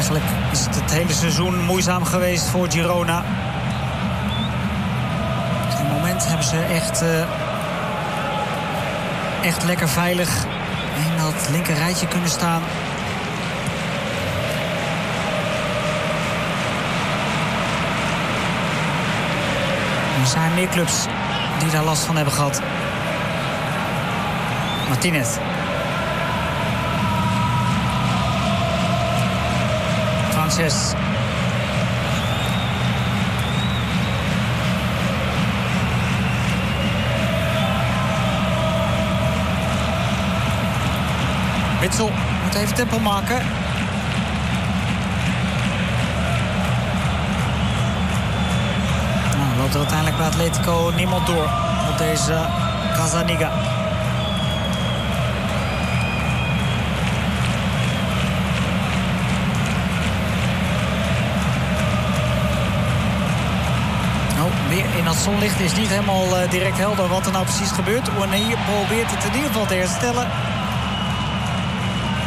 Eigenlijk is het hele seizoen moeizaam geweest voor Girona. Op dit moment hebben ze echt lekker veilig in dat linker rijtje kunnen staan. Er zijn meer clubs die daar last van hebben gehad. Martinez. Sanchez. Witsel moet even tempo maken. Nou, loopt er uiteindelijk bij Atletico niemand door op deze Casaniga. Weer in dat zonlicht is niet helemaal direct helder wat er nou precies gebeurt. Oanei probeert het in ieder geval te herstellen.